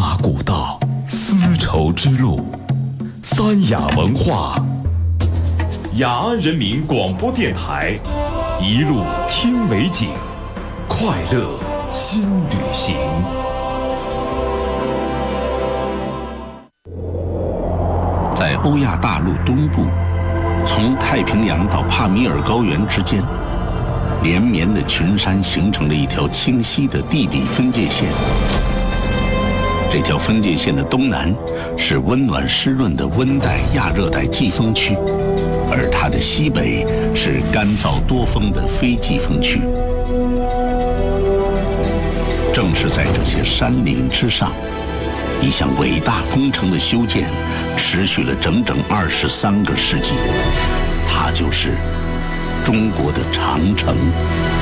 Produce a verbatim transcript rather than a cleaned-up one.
马古道，丝绸之路，三雅文化，雅安人民广播电台，一路听美景，快乐新旅行。 在欧亚大陆东部，从太平洋到帕米尔高原之间，连绵的群山形成了一条清晰的地理分界线。这条分界线的东南是温暖湿润的温带亚热带季风区，而它的西北是干燥多风的非季风区。正是在这些山岭之上，一项伟大工程的修建持续了整整二十三个世纪，它就是中国的长城。